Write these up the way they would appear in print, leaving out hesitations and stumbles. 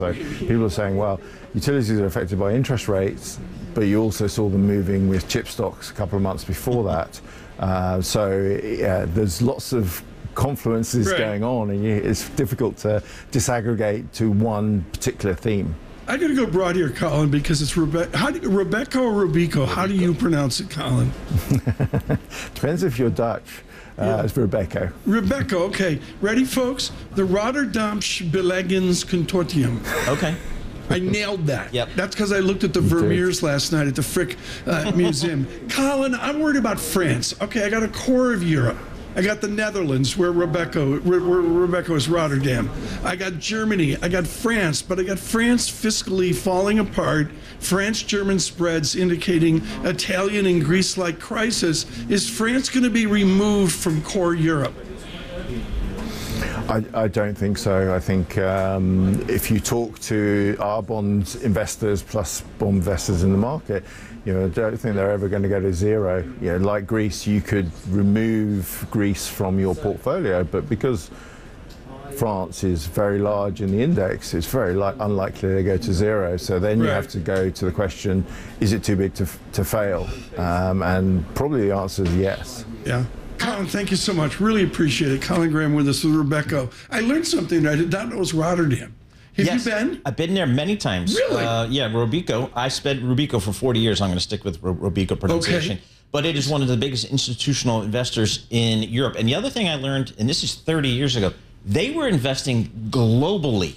So people are saying, well, utilities are affected by interest rates, but you also saw them moving with chip stocks a couple of months before that. There's lots of confluences going on, and it's difficult to disaggregate to one particular theme. I got to go broad here, Colin, because it's Rebecca or Robeco. How do you pronounce it, Colin? Depends if you're Dutch. It's Robeco. Robeco, okay. Ready, folks? The Rotterdamsch Beleggings Consortium. Okay. I nailed that. Yep. That's because I looked at the Vermeers last night at the Frick Museum. Colin, I'm worried about France. Okay, I got a core of Europe. I got the Netherlands, where Robeco is Rotterdam. I got Germany. I got France, but I got France fiscally falling apart. France-German spreads indicating Italian and Greece-like crisis. Is France going to be removed from core Europe? I don't think so. I think if you talk to our bond investors plus bond investors in the market, I don't think they're ever going to go to zero. Like Greece, you could remove Greece from your portfolio, but because France is very large in the index, it's very unlikely they go to zero. So then you have to go to the question, is it too big to fail? And probably the answer is yes. Yeah. Colin, thank you so much. Really appreciate it. Colin Graham with us with Robeco. I learned something that I did not know was Rotterdam. Have you been? I've been there many times. Really? Yeah, Robeco. I spent Robeco for 40 years. I'm going to stick with Robeco pronunciation. Okay. But it is one of the biggest institutional investors in Europe. And the other thing I learned, and this is 30 years ago, they were investing globally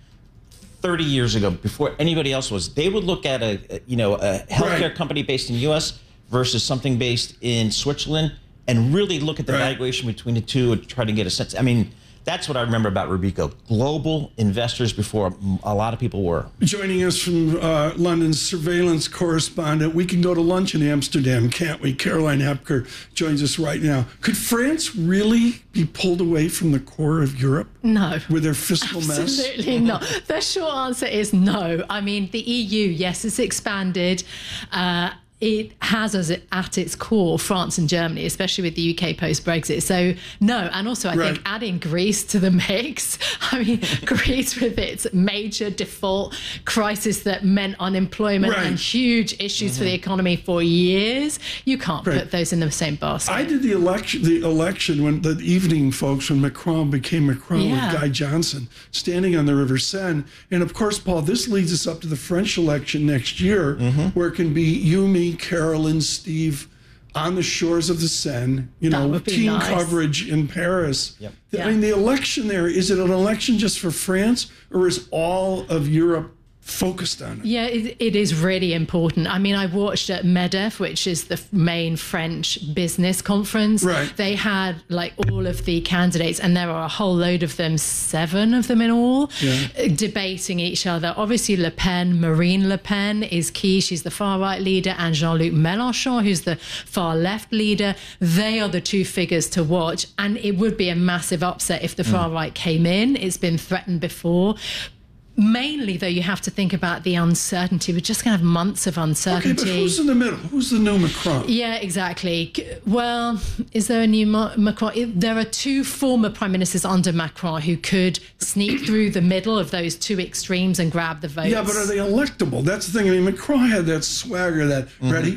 30 years ago before anybody else was. They would look at a healthcare company based in the U.S. versus something based in Switzerland and really look at the valuation between the two and try to get a sense. I mean, that's what I remember about Robeco. Global investors before a lot of people were. Joining us from London's surveillance correspondent. We can go to lunch in Amsterdam, can't we? Caroline Hepker joins us right now. Could France really be pulled away from the core of Europe? No. With their fiscal mess? Absolutely not. The short answer is no. I mean, the EU, yes, it's expanded. It has at its core France and Germany, especially with the UK post-Brexit. So, no. And also, I think adding Greece to the mix, I mean, Greece with its major default crisis that meant unemployment and huge issues for the economy for years, you can't put those in the same basket. I did the election when the evening, folks, when Macron became Macron with Guy Johnson, standing on the River Seine. And of course, Paul, this leads us up to the French election next year, where it can be you, me, Carolyn, Steve, on the shores of the Seine, team coverage in Paris. I mean, the election there, is it an election just for France, or is all of Europe focused on it? Yeah, it is really important. I mean, I watched at MEDEF, which is the main French business conference. They had like all of the candidates, and there are a whole load of them, 7 of them in all, debating each other. Obviously, Marine Le Pen is key. She's the far-right leader, and Jean-Luc Mélenchon, who's the far-left leader. They are the 2 figures to watch, and it would be a massive upset if the far-right came in. It's been threatened before. Mainly, though, you have to think about the uncertainty. We're just going to have months of uncertainty. Okay, but who's in the middle? Who's the new Macron? Yeah, exactly. Well, is there a new Macron? There are 2 former prime ministers under Macron who could sneak through the middle of those 2 extremes and grab the votes. Yeah, but are they electable? That's the thing. I mean, Macron had that swagger, that, ready?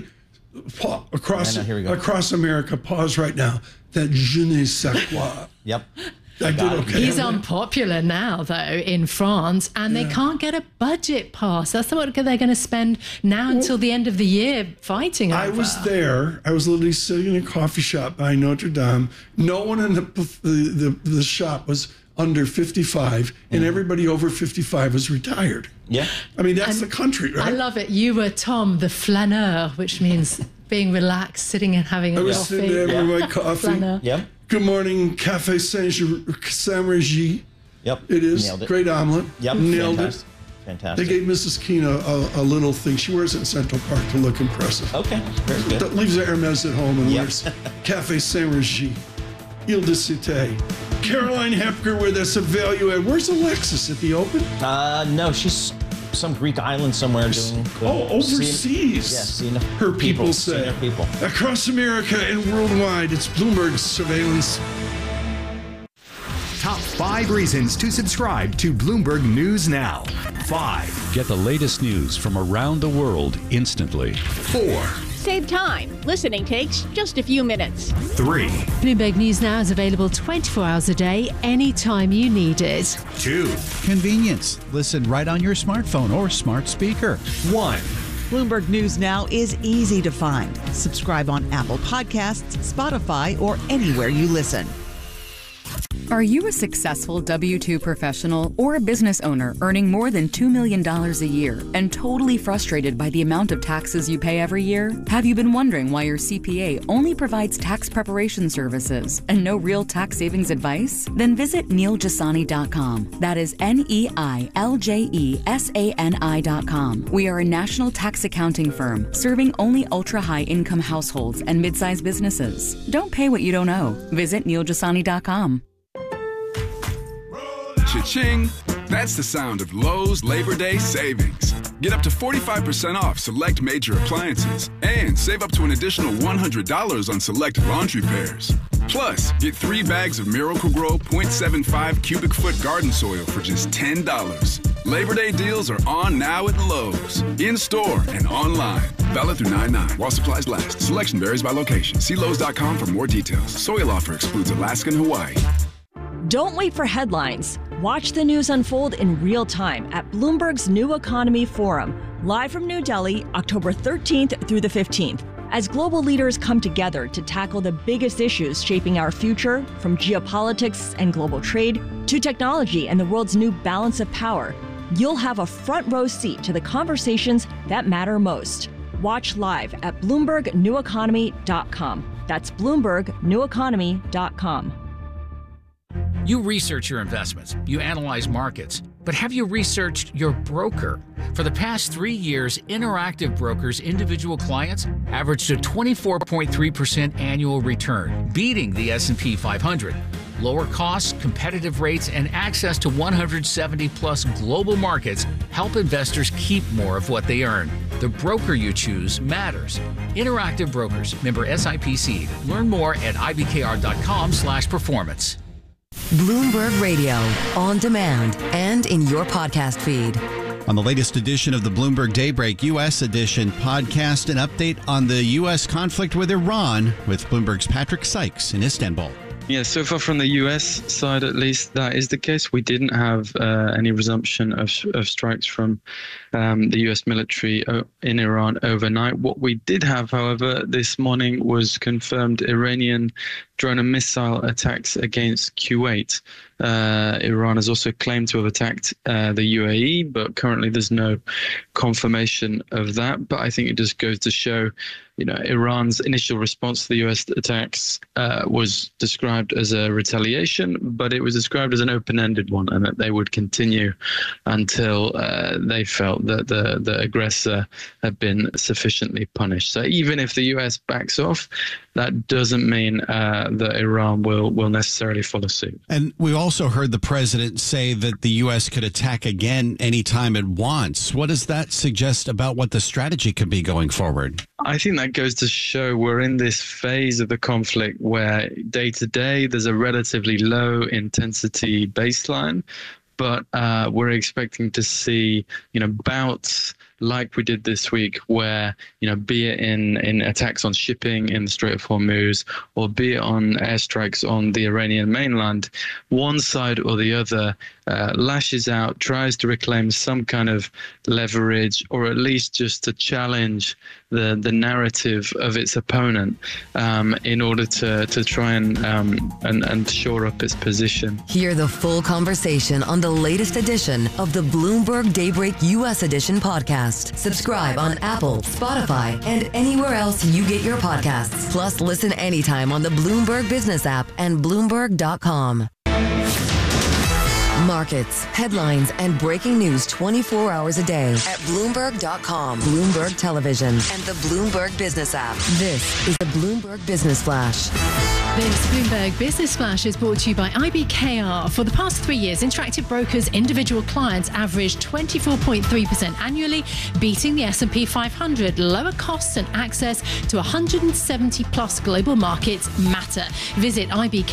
Across America, pause right now, that je ne sais quoi. He's unpopular now, though, in France, and they can't get a budget passed. That's what they're going to spend now until the end of the year fighting over. I was there. I was literally sitting in a coffee shop by Notre Dame. No one in the shop was under 55, and everybody over 55 was retired. I mean, that's the country, right? I love it. You were Tom, the flaneur, which means being relaxed, sitting and having a coffee. I was sitting there with my coffee. Good morning, Café Saint-Régy. It is. Nailed it. Great omelet. Nailed it. Fantastic. They gave Mrs. Keene a little thing. She wears it in Central Park to look impressive. Okay, very good. That leaves the Hermes at home and wears Café Saint-Régy. Ile de Cité. Caroline Hepker with us, Evaluate. Where's Alexis? At the Open? No, she's some Greek island somewhere doing. Overseas. Her people say. Across America and worldwide, it's Bloomberg Surveillance. top 5 reasons to subscribe to Bloomberg News Now. 5. Get the latest news from around the world instantly. 4. Save time. Listening takes just a few minutes. 3. Bloomberg News Now is available 24 hours a day, anytime you need it. 2. Convenience. Listen right on your smartphone or smart speaker. 1. Bloomberg News Now is easy to find. Subscribe on Apple Podcasts, Spotify, or anywhere you listen. Are you a successful W-2 professional or a business owner earning more than $2 million a year and totally frustrated by the amount of taxes you pay every year? Have you been wondering why your CPA only provides tax preparation services and no real tax savings advice? Then visit NeilJasani.com. That is NeilJasani.com. We are a national tax accounting firm serving only ultra-high income households and mid-sized businesses. Don't pay what you don't owe. Visit NeilJasani.com. Cha-ching! That's the sound of Lowe's Labor Day savings. Get up to 45% off select major appliances and save up to an additional $100 on select laundry pairs. Plus, get 3 bags of Miracle-Gro 0.75 cubic foot garden soil for just $10. Labor Day deals are on now at Lowe's, in-store and online. Valid through 9/9 while supplies last. Selection varies by location. See Lowe's.com for more details. Soil offer excludes Alaska and Hawaii. Don't wait for headlines. Watch the news unfold in real time at Bloomberg's New Economy Forum, live from New Delhi, October 13th through the 15th. As global leaders come together to tackle the biggest issues shaping our future, from geopolitics and global trade to technology and the world's new balance of power, you'll have a front row seat to the conversations that matter most. Watch live at BloombergNewEconomy.com. That's BloombergNewEconomy.com. You research your investments, you analyze markets, but have you researched your broker? For the past 3 years, Interactive Brokers' individual clients averaged a 24.3% annual return, beating the S&P 500. Lower costs, competitive rates, and access to 170-plus global markets help investors keep more of what they earn. The broker you choose matters. Interactive Brokers, member SIPC. Learn more at ibkr.com/performance. Bloomberg Radio, on demand and in your podcast feed. On the latest edition of the Bloomberg Daybreak U.S. edition podcast, an update on the U.S. conflict with Iran with Bloomberg's Patrick Sykes in Istanbul. Yeah, so far from the U.S. side, at least, that is the case. We didn't have any resumption of strikes from the U.S. military in Iran overnight. What we did have, however, this morning was confirmed Iranian drone and missile attacks against Kuwait. Iran has also claimed to have attacked the UAE, but currently there's no confirmation of that. But I think it just goes to show, Iran's initial response to the U.S. attacks was described as a retaliation, but it was described as an open-ended one, and that they would continue until they felt that the aggressor had been sufficiently punished. So even if the U.S. backs off, that doesn't mean that Iran will necessarily follow suit. And we also heard the president say that the U.S. could attack again anytime it wants. What does that suggest about what the strategy could be going forward? I think that goes to show we're in this phase of the conflict where day to day there's a relatively low intensity baseline, but we're expecting to see, bouts like we did this week where, be it in attacks on shipping in the Strait of Hormuz or be it on airstrikes on the Iranian mainland, one side or the other lashes out, tries to reclaim some kind of leverage or at least just to challenge the narrative of its opponent in order to try and shore up its position. Hear the full conversation on the latest edition of the Bloomberg Daybreak U.S. edition podcast. Subscribe on Apple, Spotify, and anywhere else you get your podcasts. Plus, listen anytime on the Bloomberg Business app and Bloomberg.com. Markets, headlines, and breaking news 24 hours a day at Bloomberg.com, Bloomberg Television, and the Bloomberg Business app. This is the Bloomberg Business Flash. This Bloomberg Business Flash is brought to you by IBKR. For the past 3 years, Interactive Brokers' individual clients averaged 24.3% annually, beating the S&P 500. Lower costs and access to 170-plus global markets matter. Visit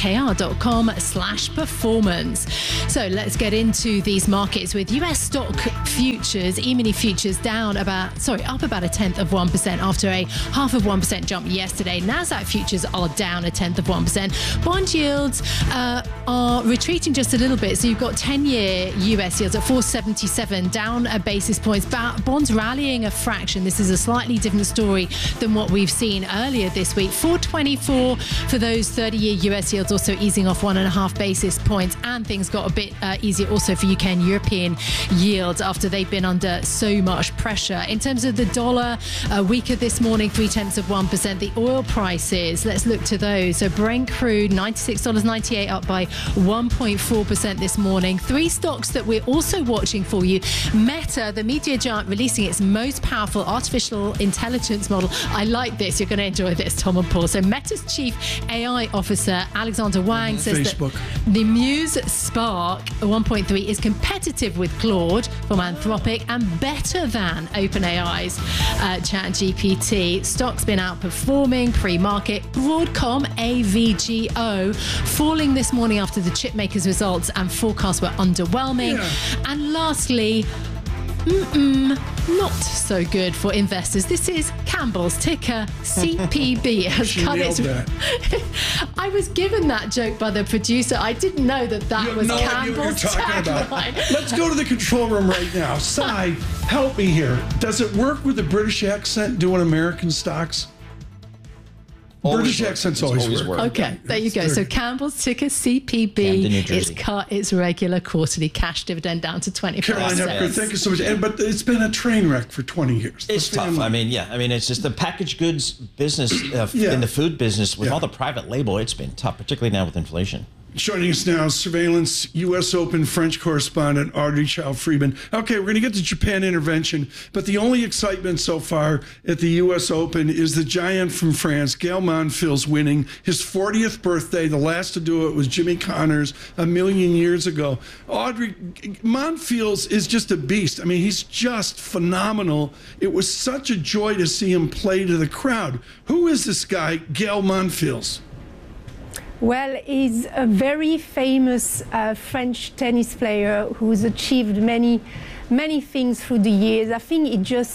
ibkr.com/performance. So let's get into these markets with U.S. stock futures, E-mini futures up about 0.1% after a 0.5% jump yesterday. Nasdaq futures are down 0.1%. Bond yields are retreating just a little bit. So you've got 10-year US yields at 477, down a basis points. Bonds rallying a fraction. This is a slightly different story than what we've seen earlier this week. 424 for those 30-year US yields, also easing off 1.5 basis points. And things got a bit easier also for UK and European yields after they've been under so much pressure. In terms of the dollar, weaker this morning, 0.3%. The oil prices, let's look to those. So Brent crude, $96.98, up by 1.4% this morning. Three stocks that we're also watching for you. Meta, the media giant, releasing its most powerful artificial intelligence model. I like this. You're going to enjoy this, Tom and Paul. So Meta's chief AI officer, Alexander Wang, says Facebook. That the Muse Spark 1.3 is competitive with Claude from Anthropic and better than OpenAI's ChatGPT. Stock's been outperforming pre-market. Broadcom, AVGO, falling this morning after the chip makers' results and forecasts were underwhelming. Yeah. And lastly, not so good for investors. This is Campbell's, ticker CPB. Has cut its. I was given that joke by the producer. I didn't know that was Campbell's tagline. Let's go to the control room right now. Sai, help me here. Does it work with a British accent doing American stocks? British accents always work. Okay, there you go. So Campbell's, ticker CPB, it's cut its regular quarterly cash dividend down to 25 Caroline Hepker, thank you so much. But it's been a train wreck for 20 years. It's tough. It's just the packaged goods business in the food business with all the private label. It's been tough, particularly now with inflation. Joining us now, surveillance U.S. Open French correspondent Audrey Chow-Friedman. Okay, we're going to get to Japan intervention, but the only excitement so far at the U.S. Open is the giant from France, Gael Monfils, winning his 40th birthday. The last to do it was Jimmy Connors 1 million years ago. Audrey, Monfils is just a beast. I mean, he's just phenomenal. It was such a joy to see him play to the crowd. Who is this guy, Gael Monfils? Well, he's a very famous French tennis player who's achieved many things through the years. I think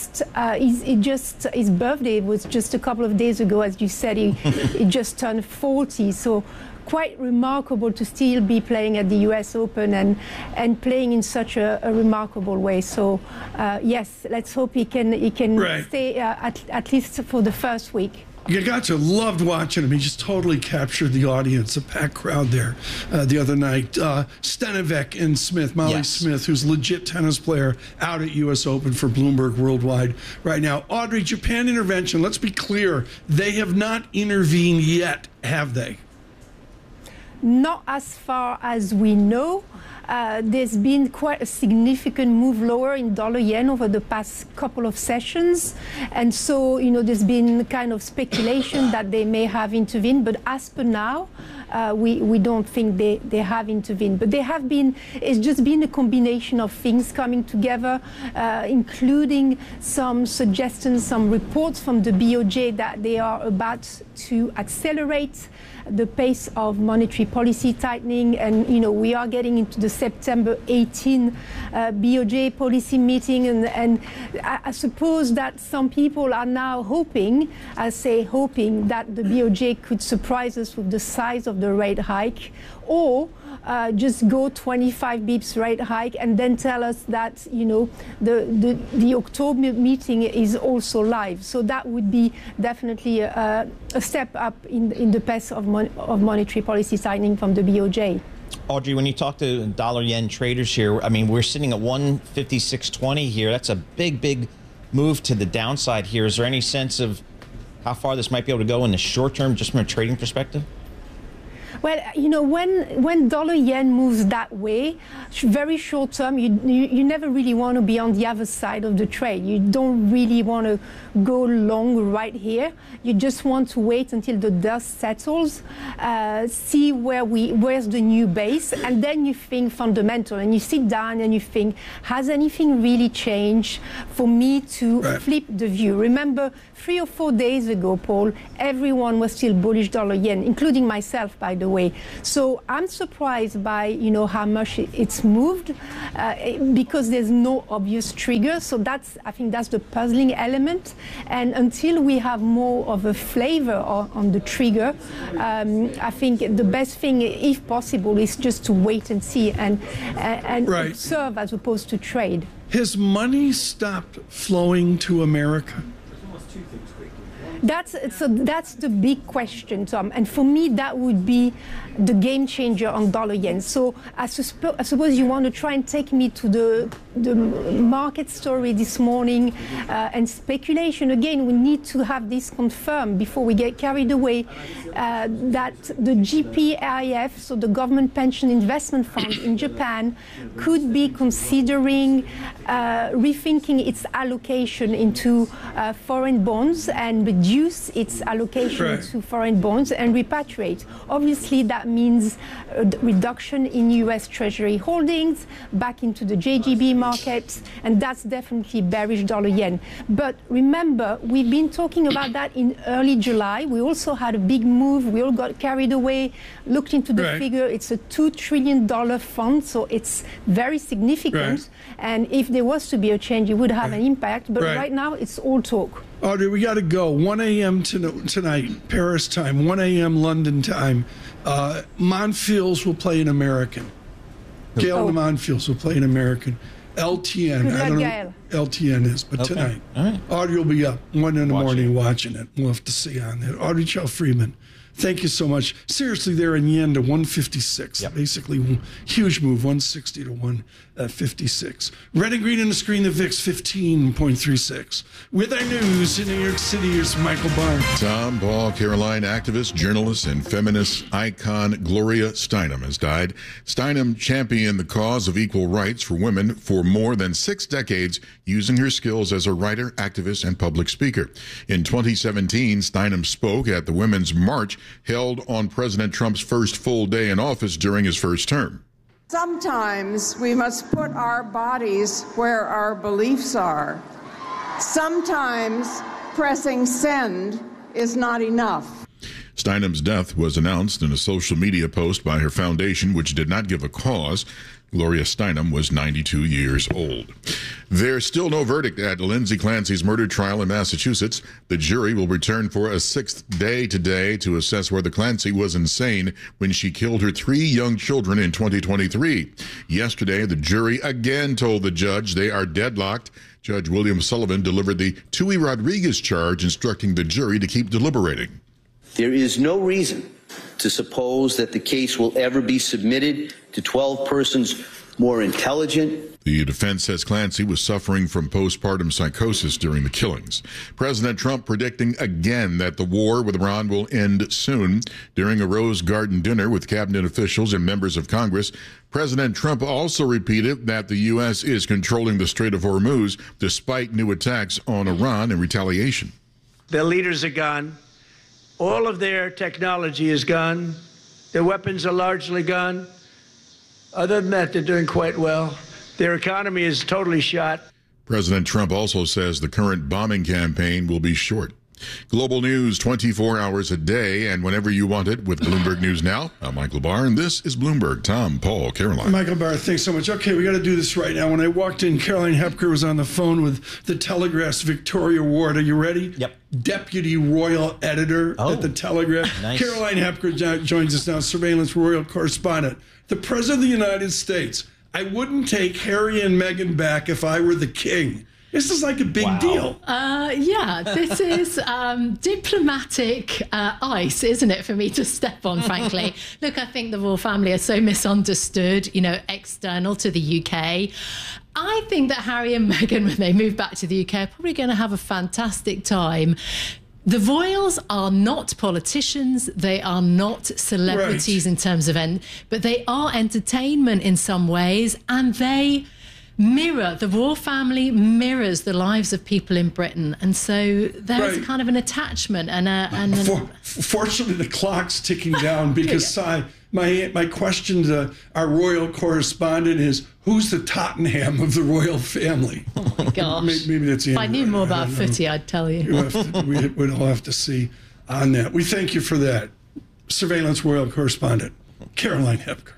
his birthday was just a couple of days ago, as you said. He just turned 40, so quite remarkable to still be playing at the U.S. Open and playing in such a remarkable way. So yes, let's hope he can stay at least for the first week. You got to loved watching him. He just totally captured the audience, a packed crowd there the other night. Stanovic and Smith, Molly Smith, who's a legit tennis player, out at U.S. Open for Bloomberg Worldwide right now. Audrey, Japan intervention, let's be clear, they have not intervened yet, have they? Not as far as we know. There's been quite a significant move lower in dollar-yen over the past couple of sessions. And so, there's been kind of speculation that they may have intervened. But as per now, we don't think they have intervened. But it's just been a combination of things coming together, including some suggestions, some reports from the BOJ that they are about to accelerate the pace of monetary policy tightening. And, we are getting into the September 18 BOJ policy meeting. And I suppose that some people are now hoping that the BOJ could surprise us with the size of the rate hike, or just go 25 bips rate hike and then tell us that, the October meeting is also live. So that would be definitely a step up in the pace of monetary policy tightening from the BOJ. Audrey, when you talk to dollar-yen traders here, we're sitting at 156.20 here. That's a big move to the downside here. Is there any sense of how far this might be able to go in the short term, just from a trading perspective? Well, when dollar yen moves that way, very short term, you never really want to be on the other side of the trade. You don't really want to go long right here. You just want to wait until the dust settles, see where's the new base, and then you think fundamental, and you sit down and you think, has anything really changed for me to flip the view? Remember, 3 or 4 days ago, Paul, everyone was still bullish dollar yen, including myself, by the way. So I'm surprised by how much it's moved because there's no obvious trigger. So I think that's the puzzling element. And until we have more of a flavor on the trigger, I think the best thing, if possible, is just to wait and see and observe as opposed to trade. Has money stopped flowing to America? That's the big question, Tom. And for me, that would be the game changer on dollar yen. So I suppose you want to try and take me to the market story this morning and speculation. Again, we need to have this confirmed before we get carried away that the GPIF, so the Government Pension Investment Fund in Japan, could be considering rethinking its allocation into foreign bonds and reduce its allocation to foreign bonds and repatriate. Obviously, that means a reduction in U.S. Treasury holdings back into the JGB markets, and that's definitely bearish dollar yen. But remember, we've been talking about that in early July. We also had a big move. We all got carried away, looked into the figure. It's a $2 trillion fund, so it's very significant. And if there was to be a change, it would have an impact. But right now, it's all talk. Audrey, we got to go. 1 a.m. tonight, Paris time, 1 a.m. London time. Monfils will play an American. Gail and Monfils will play an American. LTN. I don't know what LTN is, but tonight. All right. Audrey will be up 1 in the morning watching it. We'll have to see on that. Audrey Chow Freeman, thank you so much. Seriously, they're in yen to 156. Basically, huge move, 160 to 156. Red and green on the screen, the VIX 15.36. With our news in New York City, here's Michael Barr. Tom Paul, Caroline activist, journalist, and feminist icon Gloria Steinem has died. Steinem championed the cause of equal rights for women for more than 6 decades, using her skills as a writer, activist, and public speaker. In 2017, Steinem spoke at the Women's March held on President Trump's first full day in office during his first term. Sometimes we must put our bodies where our beliefs are. Sometimes pressing send is not enough. Steinem's death was announced in a social media post by her foundation, which did not give a cause. Gloria Steinem was 92 years old. There's still no verdict at Lindsay Clancy's murder trial in Massachusetts. The jury will return for a 6th day today to assess whether Clancy was insane when she killed her 3 young children in 2023. Yesterday, the jury again told the judge they are deadlocked. Judge William Sullivan delivered the Tui Rodriguez charge, instructing the jury to keep deliberating. There is no reason to suppose that the case will ever be submitted to 12 persons more intelligent. The defense says Clancy was suffering from postpartum psychosis during the killings. President Trump predicting again that the war with Iran will end soon. During a Rose Garden dinner with cabinet officials and members of Congress, President Trump also repeated that the U.S. is controlling the Strait of Hormuz despite new attacks on Iran in retaliation. Their leaders are gone. All of their technology is gone. Their weapons are largely gone. Other than that, they're doing quite well. Their economy is totally shot. President Trump also says the current bombing campaign will be short. Global news 24 hours a day and whenever you want it with Bloomberg News Now. I'm Michael Barr, and this is Bloomberg. Tom, Paul, Caroline. Michael Barr, thanks so much. Okay, we got to do this right now. When I walked in, Caroline Hepker was on the phone with the Telegraph's Victoria Ward. Are you ready? Yep. Deputy Royal Editor at the Telegraph. Nice. Caroline Hepker joins us now, Surveillance Royal Correspondent. The President of the United States. I wouldn't take Harry and Meghan back if I were the king. This is like a big deal. Yeah, this is diplomatic ice, isn't it, for me to step on, frankly. Look, I think the royal family are so misunderstood, external to the UK. I think that Harry and Meghan, when they move back to the UK, are probably going to have a fantastic time. The royals are not politicians. They are not celebrities in terms of but they are entertainment in some ways, and they mirror, the royal family mirrors the lives of people in Britain, and so there's kind of an attachment fortunately the clock's ticking down, because my question to our royal correspondent is, who's the Tottenham of the royal family? Oh my gosh. Maybe that's the If I knew more about footy, I'd tell you. We'd all have to see on that. We thank you for that. Surveillance royal correspondent, Caroline Hepker.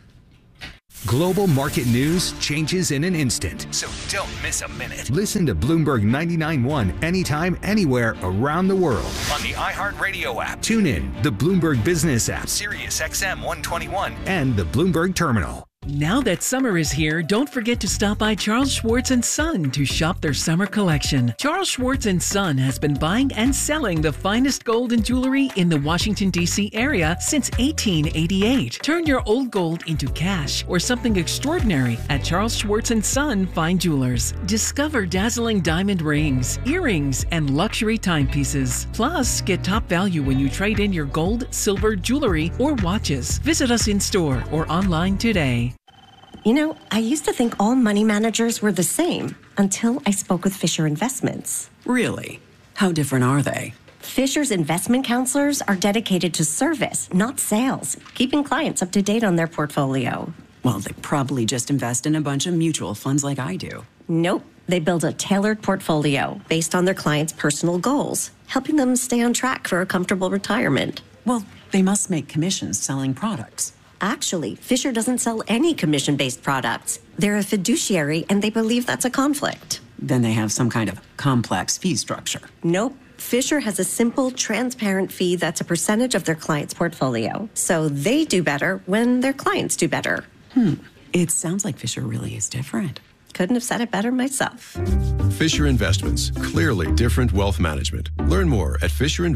Global market news changes in an instant, so don't miss a minute. Listen to Bloomberg 99.1 anytime, anywhere around the world on the iHeartRadio app. Tune in, the Bloomberg Business app, Sirius XM 121, and the Bloomberg Terminal. Now that summer is here, don't forget to stop by Charles Schwartz & Son to shop their summer collection. Charles Schwartz & Son has been buying and selling the finest gold and jewelry in the Washington, D.C. area since 1888. Turn your old gold into cash or something extraordinary at Charles Schwartz & Son Fine Jewelers. Discover dazzling diamond rings, earrings, and luxury timepieces. Plus, get top value when you trade in your gold, silver, jewelry, or watches. Visit us in store or online today. You know, I used to think all money managers were the same until I spoke with Fisher Investments. Really? How different are they? Fisher's investment counselors are dedicated to service, not sales, keeping clients up to date on their portfolio. Well, they probably just invest in a bunch of mutual funds like I do. Nope. They build a tailored portfolio based on their clients' personal goals, helping them stay on track for a comfortable retirement. Well, they must make commissions selling products. Actually, Fisher doesn't sell any commission-based products. They're a fiduciary, and they believe that's a conflict. Then they have some kind of complex fee structure. Nope. Fisher has a simple, transparent fee that's a percentage of their client's portfolio. So they do better when their clients do better. It sounds like Fisher really is different. Couldn't have said it better myself. Fisher Investments. Clearly different wealth management. Learn more at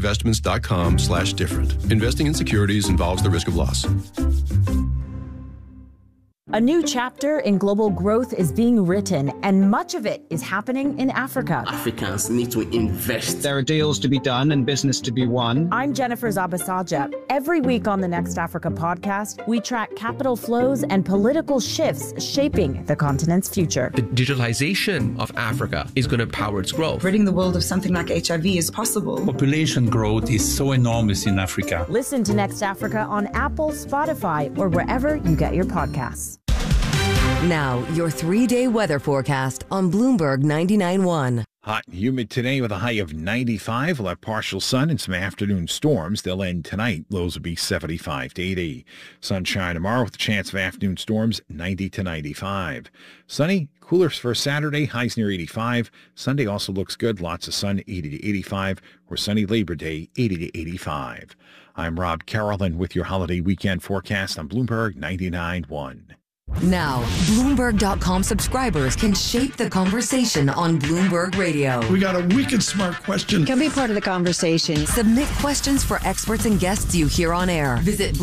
fisherinvestments.com/different. Investing in securities involves the risk of loss. A new chapter in global growth is being written, and much of it is happening in Africa. Africans need to invest. There are deals to be done and business to be won. I'm Jennifer Zabasaja. Every week on the Next Africa podcast, we track capital flows and political shifts shaping the continent's future. The digitalization of Africa is going to power its growth. Ridding the world of something like HIV is possible. Population growth is so enormous in Africa. Listen to Next Africa on Apple, Spotify, or wherever you get your podcasts. Now, your 3-day weather forecast on Bloomberg 99.1. Hot and humid today with a high of 95. We'll have partial sun and some afternoon storms. They'll end tonight. Lows will be 75 to 80. Sunshine tomorrow with a chance of afternoon storms, 90 to 95. Sunny, cooler for Saturday, highs near 85. Sunday also looks good. Lots of sun, 80 to 85. Or sunny Labor Day, 80 to 85. I'm Rob Carolyn with your holiday weekend forecast on Bloomberg 99.1. Now, Bloomberg.com subscribers can shape the conversation on Bloomberg Radio. We got a wicked smart question. Can be part of the conversation. Submit questions for experts and guests you hear on air. Visit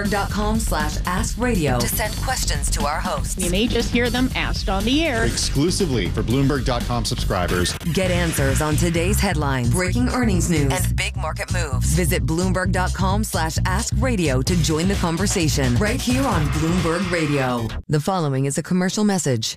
Bloomberg.com/AskRadio to send questions to our hosts. You may just hear them asked on the air. Exclusively for Bloomberg.com subscribers. Get answers on today's headlines, breaking earnings news, and big market moves. Visit Bloomberg.com/AskRadio to join the conversation right here on Bloomberg Radio. The following is a commercial message.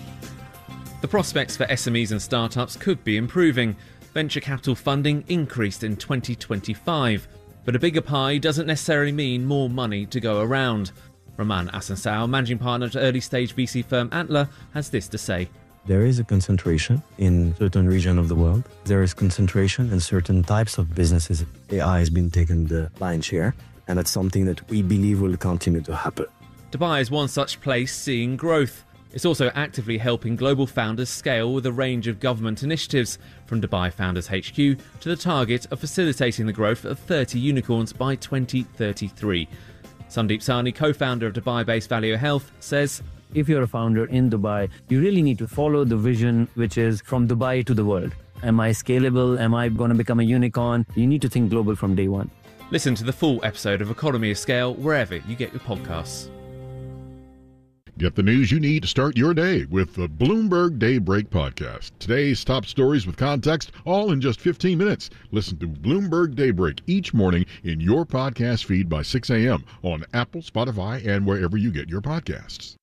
The prospects for SMEs and startups could be improving. Venture capital funding increased in 2025, but a bigger pie doesn't necessarily mean more money to go around. Roman Asansao, managing partner at early-stage VC firm Antler, has this to say. There is a concentration in certain regions of the world. There is concentration in certain types of businesses. AI has been taking the lion's share, and that's something that we believe will continue to happen. Dubai is one such place seeing growth. It's also actively helping global founders scale with a range of government initiatives, from Dubai Founders HQ to the target of facilitating the growth of 30 unicorns by 2033. Sandeep Sahni, co-founder of Dubai-based Value Health, says, if you're a founder in Dubai, you really need to follow the vision, which is from Dubai to the world. Am I scalable? Am I going to become a unicorn? You need to think global from day one. Listen to the full episode of Economy of Scale wherever you get your podcasts. Get the news you need to start your day with the Bloomberg Daybreak podcast. Today's top stories with context, all in just 15 minutes. Listen to Bloomberg Daybreak each morning in your podcast feed by 6 a.m. on Apple, Spotify, and wherever you get your podcasts.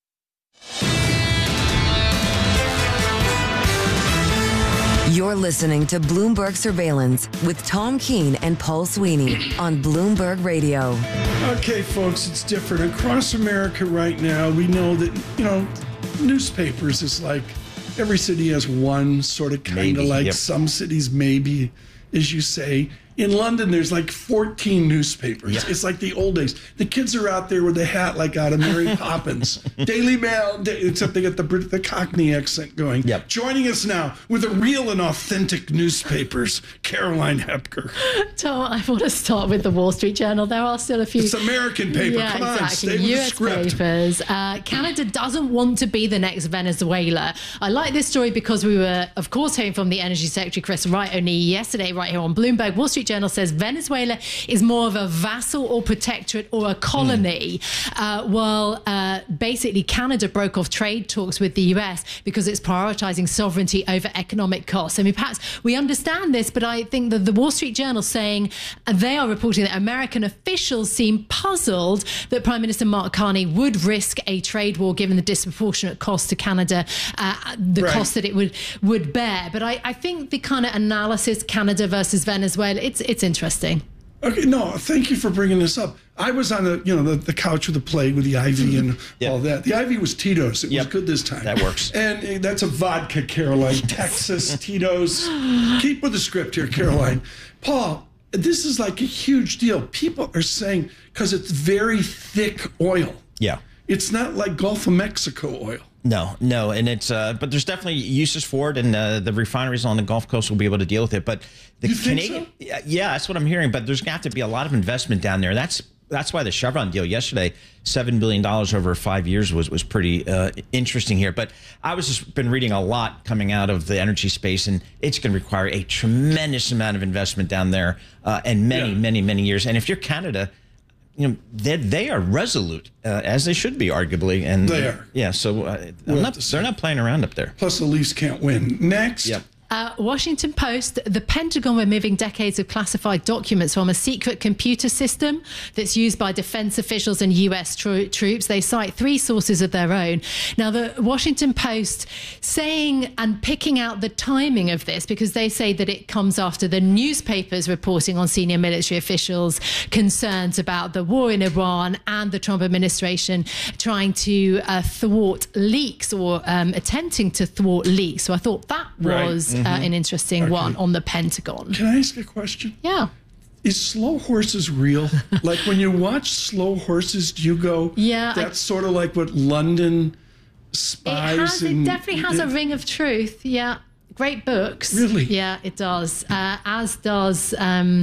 You're listening to Bloomberg Surveillance with Tom Keene and Paul Sweeney on Bloomberg Radio. Okay, folks, it's different. Across America right now, we know that, newspapers is like every city has one, sort of kind of like some cities maybe, as you say. In London, there's like 14 newspapers. Yeah. It's like the old days. The kids are out there with a hat like out of Mary Poppins. Daily Mail, except they get the Cockney accent going. Yep. Joining us now with the real and authentic newspapers, Caroline Hepker. Tom, I want to start with the Wall Street Journal. There are still a few. It's American paper. Yeah, Come on, exactly. stay with US the script. papers. Canada doesn't want to be the next Venezuela. I like this story because we were, of course, hearing from the Energy Secretary, Chris Wright, only yesterday right here on Bloomberg. Wall Street Journal says Venezuela is more of a vassal or protectorate or a colony, while basically Canada broke off trade talks with the US because it's prioritizing sovereignty over economic costs. I mean, perhaps we understand this, but I think that the Wall Street Journal saying they are reporting that American officials seem puzzled that Prime Minister Mark Carney would risk a trade war given the disproportionate cost to Canada, cost that it would bear. But I think the kind of analysis, Canada versus Venezuela, it's interesting. Okay, no, thank you for bringing this up. I was on the couch with the plague with the IV and all that. The IV was Tito's. It was good this time. That works. And that's a vodka, Caroline. Texas, Tito's. Keep with the script here, Caroline. Paul, this is like a huge deal. People are saying, because it's very thick oil. Yeah. It's not like Gulf of Mexico oil. No, and it's but there's definitely uses for it, and the refineries on the Gulf Coast will be able to deal with it. But the Canadian, yeah, that's what I'm hearing. But there's got to be a lot of investment down there. That's why the Chevron deal yesterday, $7 billion over 5 years, was pretty interesting here. But I was just been reading a lot coming out of the energy space, and it's going to require a tremendous amount of investment down there, and many years. And if you're Canada, they are resolute, as they should be, arguably. And they are. Yeah, so they're not playing around up there. Plus, the Leafs can't win. Next. Yep. Washington Post, the Pentagon removing decades of classified documents from a secret computer system that's used by defense officials and U.S. troops. They cite 3 sources of their own. Now, the Washington Post saying and picking out the timing of this because they say that it comes after the newspapers reporting on senior military officials' concerns about the war in Iran and the Trump administration trying to thwart leaks or attempting to thwart leaks. So I thought that was an interesting one on the Pentagon. Can I ask a question? Yeah. Is slow horses real? Like when you watch slow horses, do you go, that's sort of like what London spies? It definitely has a ring of truth. Yeah. Great books. Really? Yeah, it does. As does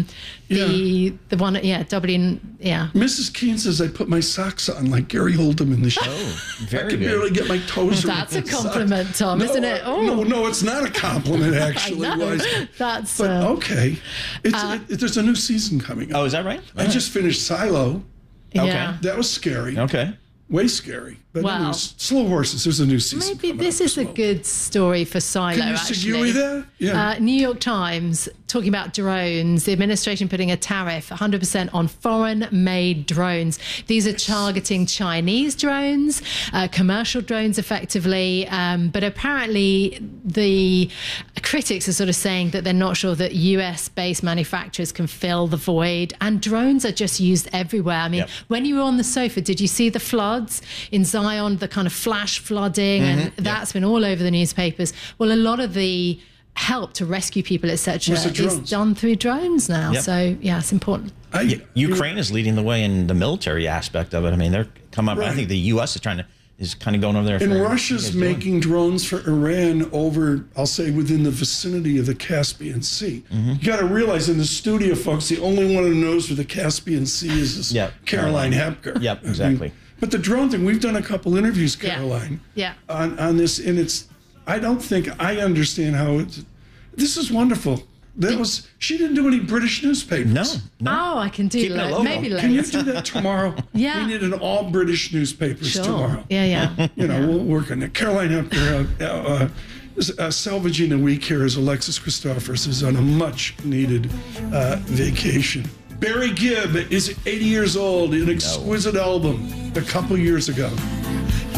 the one at Dublin. Yeah. Mrs. Keene says I put my socks on like Gary Oldham in the show. Oh, very I can barely get my toes around. That's a compliment, Tom, isn't it? Oh. No, it's not a compliment, actually. Okay. There's a new season coming up. Oh, is that right? I just finished Silo. Okay. That was scary. Okay. Way scary. But anyways, slow horses, there's a new season. Maybe this is a good story for Silo, Can you actually. that? Yeah. New York Times talking about drones. The administration putting a tariff 100% on foreign-made drones. These are targeting Chinese drones, commercial drones effectively. But apparently the critics are sort of saying that they're not sure that US-based manufacturers can fill the void. And drones are just used everywhere. I mean, when you were on the sofa, did you see the floods in Zion, the kind of flash flooding? And that's been all over the newspapers. Well, a lot of the help to rescue people, etc., is done through drones now. So, yeah, it's important. Ukraine is leading the way in the military aspect of it. I mean, they're coming up. I think the U.S. is kind of going over there. And Russia's making drones for Iran over, I'll say, within the vicinity of the Caspian Sea. You got to realize in the studio, folks, the only one who knows where the Caspian Sea is Caroline Hepker. Yep, exactly. But the drone thing, we've done a couple interviews, Caroline, on this, and I don't think I understand how this is wonderful. She didn't do any British newspapers. No. Oh, I can do that. Maybe later. Can you do that tomorrow? Yeah. We need an all British newspapers tomorrow. Yeah. We'll work on it. Caroline Hepker, salvaging a week here as Alexis Christophers is on a much needed vacation. Barry Gibb is 80 years old, an exquisite album a couple years ago.